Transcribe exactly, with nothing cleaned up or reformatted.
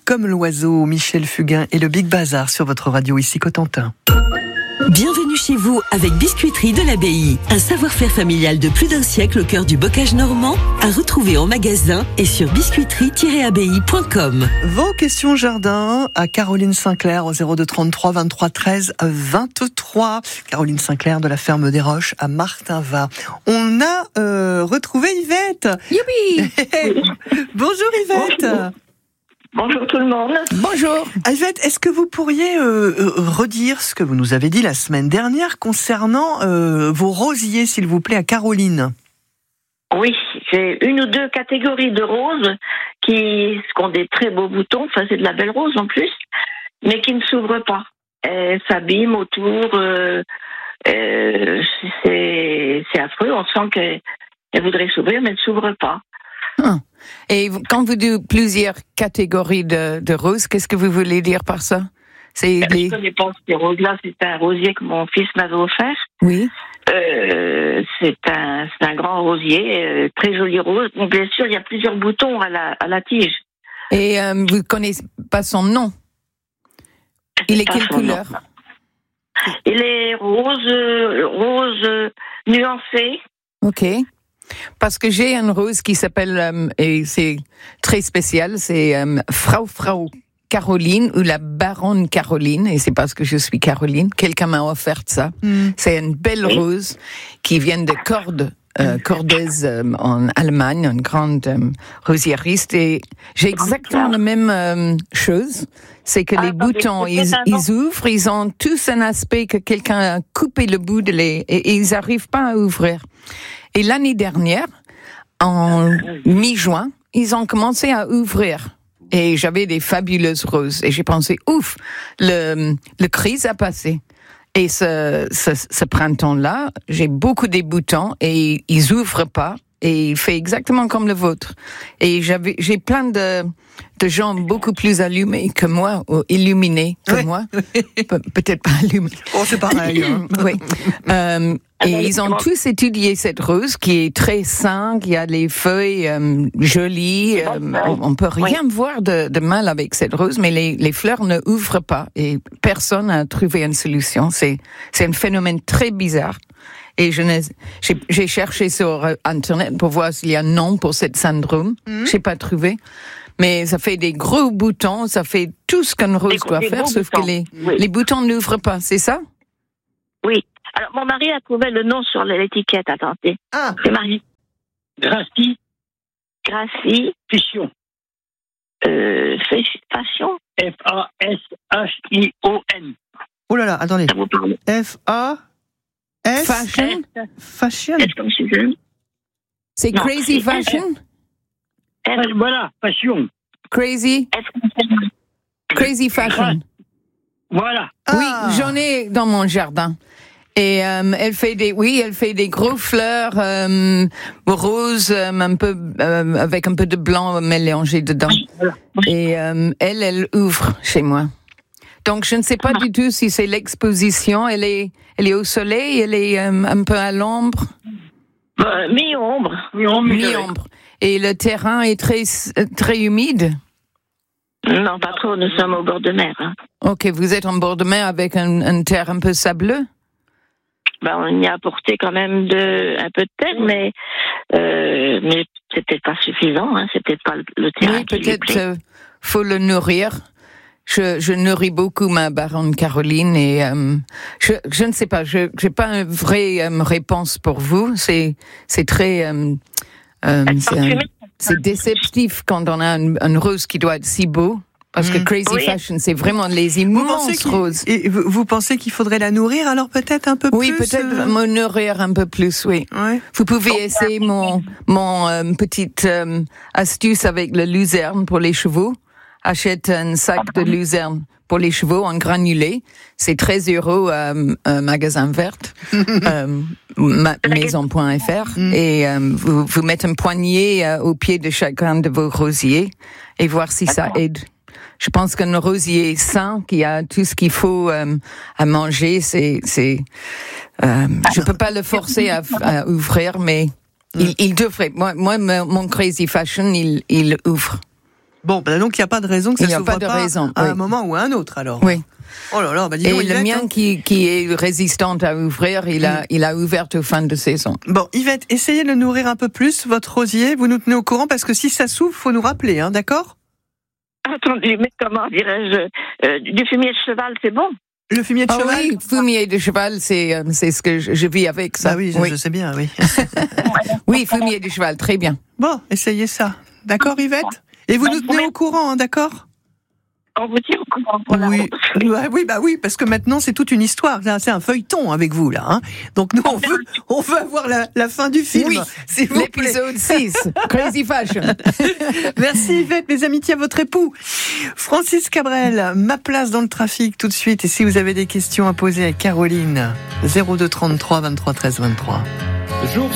Comme l'oiseau, Michel Fugain et le Big Bazar sur votre radio ici Cotentin. Bienvenue chez vous avec Biscuiterie de l'Abbaye. Un savoir-faire familial de plus d'un siècle au cœur du bocage normand, à retrouver en magasin et sur biscuiterie tiret abbaye point com. Vos questions jardin à Caroline Sinclair au zéro deux trente-trois vingt-trois treize vingt-trois. Caroline Sinclair de la ferme des Roches à Martinvat. On a euh, retrouvé Yvette. Youpi. Bonjour Yvette. Bonjour. Bonjour tout le monde. Bonjour. Yvette, est-ce que vous pourriez euh, euh, redire ce que vous nous avez dit la semaine dernière concernant euh, vos rosiers, s'il vous plaît, à Caroline? Oui, j'ai une ou deux catégories de roses qui, qui ont des très beaux boutons, enfin c'est de la belle rose en plus, mais qui ne s'ouvrent pas. Elles s'abîment autour, euh, euh, c'est, c'est affreux, on sent qu'elles elles voudraient s'ouvrir mais elles ne s'ouvrent pas. Ah. Et quand vous dites plusieurs catégories de, de roses, qu'est-ce que vous voulez dire par ça? C'est Je des... ne connais pas ces roses-là, c'est un rosier que mon fils m'avait offert. Oui. Euh, c'est un, c'est un grand rosier, euh, très joli rose. Donc, bien sûr, il y a plusieurs boutons à la, à la tige. Et euh, vous ne connaissez pas son nom? Il est quelle couleur? Nom. Il est rose, euh, rose euh, nuancé. Ok. Parce que j'ai une rose qui s'appelle, euh, et c'est très spécial, c'est euh, Frau Frau Caroline ou la Baronne Caroline, et c'est parce que je suis Caroline. Quelqu'un m'a offert ça. Mm. C'est une belle oui. rose qui vient de Cordes, euh, Cordes euh, en Allemagne, une grande euh, rosieriste, et j'ai exactement la même euh, chose. C'est que ah, les boutons, ils, ils ouvrent, ils ont tous un aspect que quelqu'un a coupé le bout de les, et, et ils n'arrivent pas à ouvrir. Et l'année dernière, en mi-juin, ils ont commencé à ouvrir. Et j'avais des fabuleuses roses. Et j'ai pensé, ouf, le, le crise a passé. Et ce, ce, ce printemps-là, j'ai beaucoup des boutons et ils ouvrent pas. Et il fait exactement comme le vôtre. Et j'avais, j'ai plein de, de gens beaucoup plus allumés que moi, ou illuminés que oui. moi. Pe- peut-être pas allumés. Oh, c'est pareil. Hein. Oui. Euh, et ils ont tous étudié cette rose qui est très sain, qui a les feuilles euh, jolies. Euh, on, on peut rien oui. voir de, de mal avec cette rose, mais les, les fleurs ne ouvrent pas. Et personne n'a trouvé une solution. C'est, c'est un phénomène très bizarre. Et je n'ai, j'ai, j'ai cherché sur Internet pour voir s'il y a un nom pour ce syndrome. Mmh. Je n'ai pas trouvé. Mais ça fait des gros boutons, ça fait tout ce qu'une rose doit faire, sauf boutons. que les, oui. les boutons n'ouvrent pas, c'est ça? Oui. Alors, mon mari a trouvé le nom sur l'étiquette, attendez. Ah. C'est Marie. Gracie. Gracie. Fission. Euh, Fashion. F A S H I O N. Oh là là, attendez. Ça vous parle. F A S Fashion. Fashion. Est-ce comme si je... C'est non, Crazy c'est Fashion. F... F... Voilà, Fashion. Crazy. Crazy Fashion. Voilà. Ah. Oui, j'en ai dans mon jardin. Et euh, elle fait des, oui, elle fait des gros fleurs euh, roses, euh, un peu euh, avec un peu de blanc mélangé dedans. Et euh, elle, elle ouvre chez moi. Donc je ne sais pas ah. du tout si c'est l'exposition. Elle est, elle est au soleil, elle est euh, un peu à l'ombre. Euh, mi-ombre. Mi-ombre. Mi-ombre. Et le terrain est très, très humide. Non, pas trop. Nous sommes au bord de mer. Hein. Ok, vous êtes en bord de mer avec un, un terre un peu sableux. Ben, on y a apporté quand même de, un peu de terre, mais, euh, mais c'est peut-être pas suffisant, hein, c'est peut-être pas le, le terrain oui, qui peut-être lui plaît. euh, faut le nourrir. Je, je nourris beaucoup ma baronne Caroline et euh, je, je ne sais pas, je j'ai pas une vraie euh, réponse pour vous. C'est, c'est très, euh, euh, c'est, un, c'est déceptif quand on a une, une rose qui doit être si beau. Parce que Crazy oui. Fashion, c'est vraiment les immenses roses. Et vous, vous pensez qu'il faudrait la nourrir alors peut-être un peu oui, plus? Oui, peut-être euh... me nourrir un peu plus, oui. Ouais. Vous pouvez essayer mon, mon euh, petite euh, astuce avec le luzerne pour les chevaux. Achète un sac de luzerne pour les chevaux en granulé. C'est treize euros à un magasin vert, euh, ma, maison point f r. Mm. Et euh, vous, vous mettez un poignet euh, au pied de chacun de vos rosiers et voir si ça aide. Je pense qu'un rosier sain qui a tout ce qu'il faut euh, à manger, c'est, c'est. Euh, je peux pas le forcer à, à ouvrir, mais mm. il, il devrait. Moi, moi, mon Crazy Fashion, il, il ouvre. Bon, ben donc il n'y a pas de raison que ça Il n'y a s'ouvre pas de pas raison, à oui. un moment ou à un autre, alors. Oui. Oh là là, bah dis Et donc, le Yvette, mien hein. qui, qui est résistant à ouvrir, il a, il a ouvert aux fin de saison. Bon, Yvette, essayez de le nourrir un peu plus, votre rosier. Vous nous tenez au courant parce que si ça s'ouvre, faut nous rappeler, hein, d'accord? Attendez, mais comment dirais-je euh, du fumier de cheval, c'est bon? Le fumier de Ah cheval? oui, fumier de cheval, c'est, euh, c'est ce que je, je vis avec ça. Bah oui, je, oui. je sais bien, oui. Oui, fumier de cheval, très bien. Bon, essayez ça. D'accord, Yvette? Et vous nous tenez au courant, hein, d'accord? On vous tient au courant pour la Oui, rose. bah oui, bah oui, parce que maintenant c'est toute une histoire. Là, c'est un feuilleton avec vous là. Hein. Donc nous on veut, on veut avoir la, la fin du film. Oui, s'il vous plaît. l'épisode six, Crazy Fashion. Merci Yvette, mes amitiés à votre époux. Francis Cabrel, ma place dans le trafic tout de suite. Et si vous avez des questions à poser à Caroline, zéro deux trente-trois vingt-trois treize vingt-trois.